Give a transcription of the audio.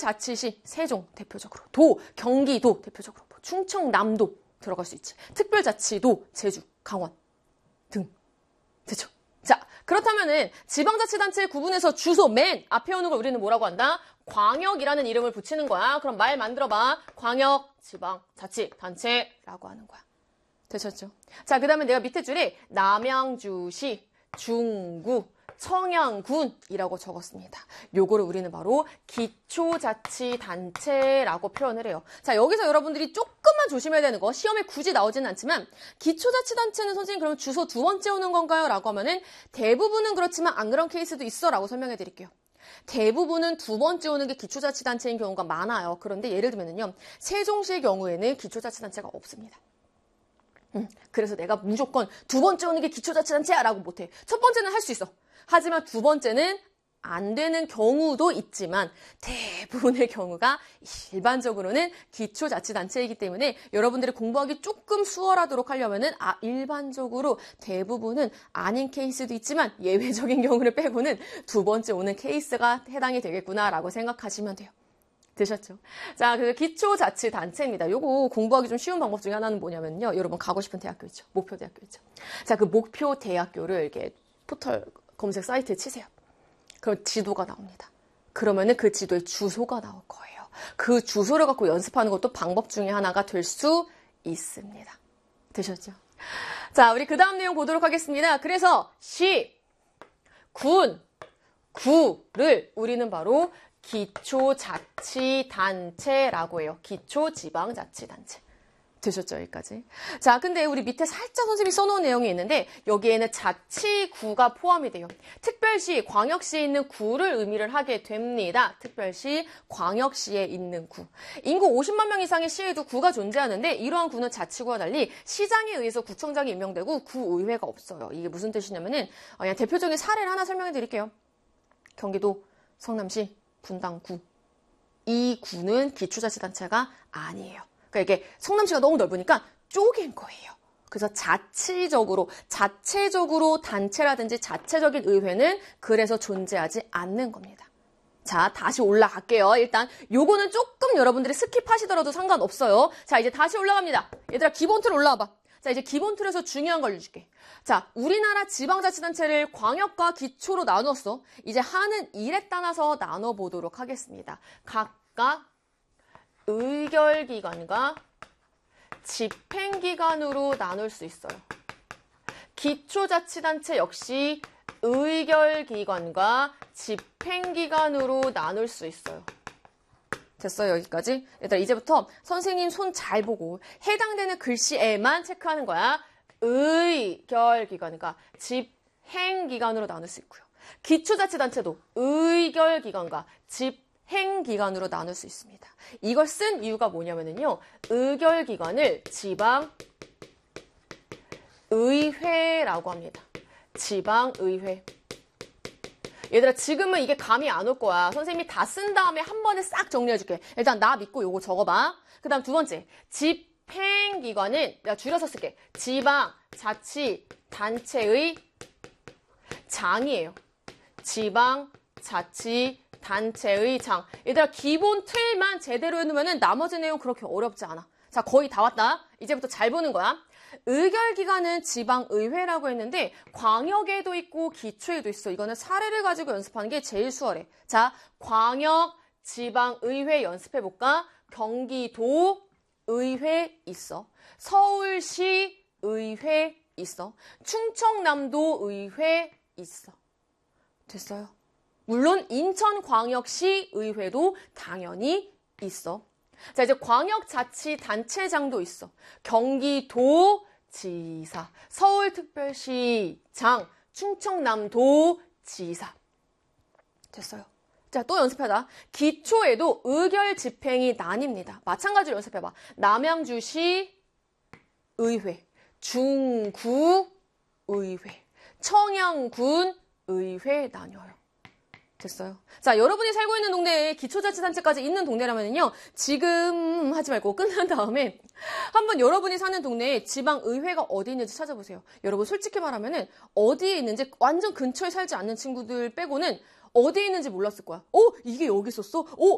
특별자치시 세종 대표적으로, 도 경기도 대표적으로, 충청남도 들어갈 수 있지. 특별자치도 제주, 강원 등. 됐죠? 자, 그렇다면은 지방자치단체 구분해서 주소 맨 앞에 오는 걸 우리는 뭐라고 한다? 광역이라는 이름을 붙이는 거야. 그럼 말 만들어봐. 광역, 지방자치단체라고 하는 거야. 되셨죠? 자, 그 다음에 내가 밑에 줄에 남양주시, 중구, 청양군이라고 적었습니다. 요거를 우리는 바로 기초자치단체라고 표현을 해요. 자, 여기서 여러분들이 조금만 조심해야 되는 거, 시험에 굳이 나오지는 않지만, 기초자치단체는 선생님 그럼 주소 두 번째 오는 건가요? 라고 하면은 대부분은 그렇지만 안 그런 케이스도 있어 라고 설명해 드릴게요. 대부분은 두 번째 오는 게 기초자치단체인 경우가 많아요. 그런데 예를 들면은요, 세종시의 경우에는 기초자치단체가 없습니다. 그래서 내가 무조건 두 번째 오는 게 기초자치단체야 라고 못해. 첫 번째는 할 수 있어. 하지만 두 번째는 안 되는 경우도 있지만 대부분의 경우가 일반적으로는 기초자치단체이기 때문에 여러분들이 공부하기 조금 수월하도록 하려면은 일반적으로 대부분은 아닌 케이스도 있지만 예외적인 경우를 빼고는 두 번째 오는 케이스가 해당이 되겠구나라고 생각하시면 돼요. 되셨죠? 자, 그래서 기초자치단체입니다. 요거 공부하기 좀 쉬운 방법 중에 하나는 뭐냐면요. 여러분 가고 싶은 대학교 있죠. 목표대학교 있죠. 자, 그 목표대학교를 이렇게 포털 검색 사이트에 치세요. 그럼 지도가 나옵니다. 그러면은 그 지도에 주소가 나올 거예요. 그 주소를 갖고 연습하는 것도 방법 중에 하나가 될 수 있습니다. 되셨죠? 자, 우리 그 다음 내용 보도록 하겠습니다. 그래서 시, 군, 구를 우리는 바로 기초자치단체라고 해요. 기초지방자치단체. 되셨죠? 여기까지. 자, 근데 우리 밑에 살짝 선생님이 써놓은 내용이 있는데 여기에는 자치구가 포함이 돼요. 특별시, 광역시에 있는 구를 의미를 하게 됩니다. 특별시, 광역시에 있는 구. 인구 50만 명 이상의 시에도 구가 존재하는데 이러한 구는 자치구와 달리 시장에 의해서 구청장이 임명되고 구의회가 없어요. 이게 무슨 뜻이냐면은 그냥 대표적인 사례를 하나 설명해 드릴게요. 경기도 성남시 분당구. 이 구는 기초자치단체가 아니에요. 그러니까 이게 성남시가 너무 넓으니까 쪼갠 거예요. 그래서 자체적으로 단체라든지 자체적인 의회는 그래서 존재하지 않는 겁니다. 자, 다시 올라갈게요. 일단 요거는 조금 여러분들이 스킵하시더라도 상관없어요. 자, 이제 다시 올라갑니다. 얘들아, 기본 틀 올라와봐. 자, 이제 기본 틀에서 중요한 걸 알려줄게. 자, 우리나라 지방자치단체를 광역과 기초로 나누었어. 이제 하는 일에 따라서 나눠보도록 하겠습니다. 각각 의결기관과 집행기관으로 나눌 수 있어요. 기초자치단체 역시 의결기관과 집행기관으로 나눌 수 있어요. 됐어요, 여기까지? 얘들아, 이제부터 선생님 손 잘 보고 해당되는 글씨에만 체크하는 거야. 의결기관과 집행기관으로 나눌 수 있고요. 기초자치단체도 의결기관과 집행기관으로 나눌 수 있습니다. 이걸 쓴 이유가 뭐냐면요. 의결기관을 지방의회라고 합니다. 지방의회. 얘들아, 지금은 이게 감이 안 올 거야. 선생님이 다 쓴 다음에 한 번에 싹 정리해줄게. 일단 나 믿고 요거 적어봐. 그 다음 두 번째, 집행기관은 내가 줄여서 쓸게. 지방자치단체의 장이에요. 지방자치단체의 장. 얘들아, 기본 틀만 제대로 해놓으면 나머지 내용 그렇게 어렵지 않아. 자, 거의 다 왔다. 이제부터 잘 보는 거야. 의결기관은 지방의회라고 했는데 광역에도 있고 기초에도 있어. 이거는 사례를 가지고 연습하는 게 제일 수월해. 자, 광역 지방의회 연습해볼까? 경기도 의회 있어. 서울시 의회 있어. 충청남도 의회 있어. 됐어요. 물론 인천광역시 의회도 당연히 있어. 자, 이제 광역자치단체장도 있어. 경기도지사, 서울특별시장, 충청남도지사. 됐어요. 자, 또 연습해봐. 기초에도 의결 집행이 나뉩니다. 마찬가지로 연습해봐. 남양주시 의회, 중구 의회, 청양군 의회 나뉘어요. 됐어요. 자, 여러분이 살고 있는 동네에 기초자치단체까지 있는 동네라면요. 지금 하지 말고 끝난 다음에 한번 여러분이 사는 동네에 지방의회가 어디 있는지 찾아보세요. 여러분 솔직히 말하면은 어디에 있는지 완전 근처에 살지 않는 친구들 빼고는 어디에 있는지 몰랐을 거야. 이게 여기 있었어?